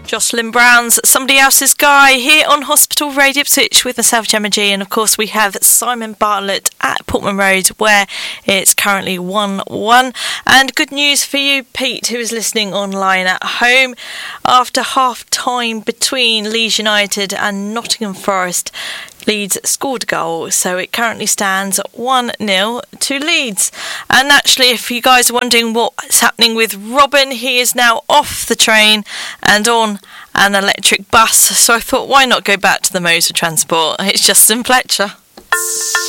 Jocelyn Brown's Somebody Else's Guy here on Hospital Radio Ipswich with myself, Gemma G, and of course we have Simon Bartlett at Portman Road where it's currently 1-1. And good news for you, Pete, who is listening online at home. After half-time between Leeds United and Nottingham Forest, Leeds scored a goal, so it currently stands 1-0 to Leeds. And actually, if you guys are wondering what's happening with Robin, he is now off the train and on an electric bus. So I thought, why not go back to the modes of transport? It's Justin Fletcher.